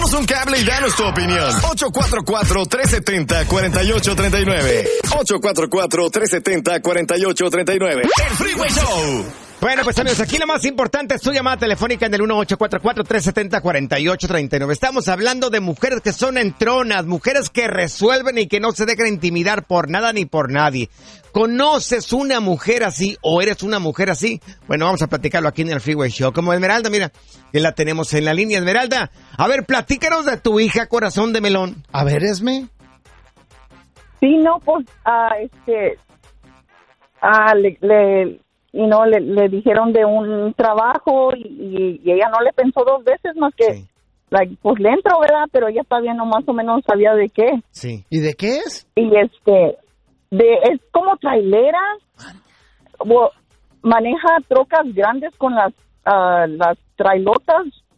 Échanos un cable y danos tu opinión. 844-370-4839. 844-370-4839. El Freeway Show. Bueno, pues amigos, aquí lo más importante es tu llamada telefónica en el 1844-370-4839. Estamos hablando de mujeres que son entronas, mujeres que resuelven y que no se dejan intimidar por nada ni por nadie. ¿Conoces una mujer así o eres una mujer así? Bueno, vamos a platicarlo aquí en el Freeway Show. Como Esmeralda, mira, que la tenemos en la línea. Esmeralda, a ver, platícanos de tu hija, corazón de melón. A ver, Esme. Sí, no, pues, le dijeron de un trabajo y ella no le pensó dos veces más que, Sí. pues le entró, ¿verdad? Pero ella todavía no más o menos sabía de qué. Sí. ¿Y de qué es? Y es como trailera, maneja trocas grandes con las trailotas